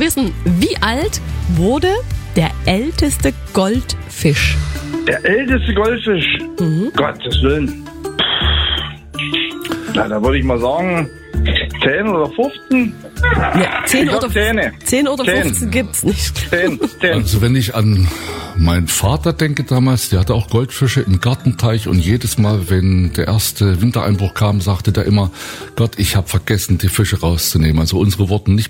wissen, wie alt wurde der älteste Goldfisch? Der älteste Goldfisch? Gottes Willen. Na, da würde ich mal sagen, 10 oder 15? Ja, 10 Ich oder sag 10. 10 oder 15 gibt's nicht. 10. Also wenn ich an meinen Vater denke damals, der hatte auch Goldfische im Gartenteich und jedes Mal, wenn der erste Wintereinbruch kam, sagte der immer, Gott, ich habe vergessen, die Fische rauszunehmen. Also unsere wurden nicht